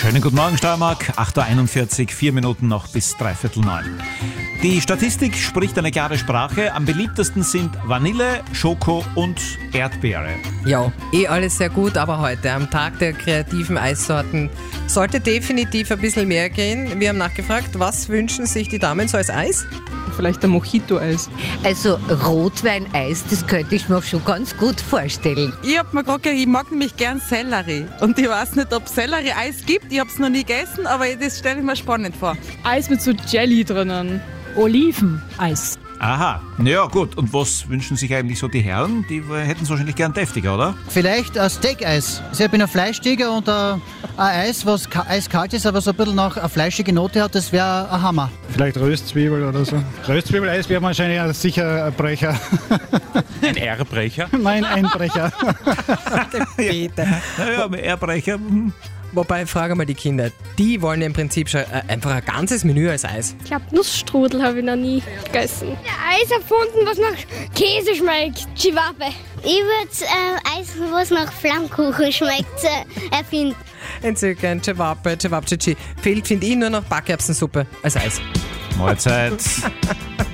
Schönen guten Morgen, Steiermark. 8.41 Uhr, 4 Minuten noch bis 8:45. Die Statistik spricht eine klare Sprache. Am beliebtesten sind Vanille, Schoko und Erdbeere. Ja, alles sehr gut, aber heute, am Tag der kreativen Eissorten, sollte definitiv ein bisschen mehr gehen. Wir haben nachgefragt, was wünschen sich die Damen so als Eis? Vielleicht ein Mojito-Eis. Also Rotweineis, das könnte ich mir schon ganz gut vorstellen. Ich hab mir gerade gedacht, ich mag nämlich gern Sellerie. Und ich weiß nicht, ob Sellerie-Eis gibt. Ich hab's noch nie gegessen, aber das stelle ich mir spannend vor. Eis mit so Jelly drinnen. Oliveneis. Aha, ja gut. Und was wünschen sich eigentlich so die Herren? Die hätten es wahrscheinlich gern deftiger, oder? Vielleicht ein Steak-Eis. Also ich bin ein Fleischtiger und ein Eis, was eiskalt ist, aber so ein bisschen noch eine fleischige Note hat, das wäre ein Hammer. Vielleicht Röstzwiebel oder so. Röstzwiebeleis wäre wahrscheinlich sicher ein Brecher. Ein Airbrecher? Nein, ein Brecher. Naja, aber Airbrecher. Wobei, frage mal die Kinder, die wollen im Prinzip schon einfach ein ganzes Menü als Eis. Ich glaube, Nussstrudel habe ich noch nie gegessen. Eis erfunden, was nach Käse schmeckt. Chihuahua. Ich würde Eis, was nach Flammkuchen schmeckt, erfinden. Entzückend, Cevapcici. Fehlt, finde ich, nur noch Backerbsensuppe als Eis. Mahlzeit.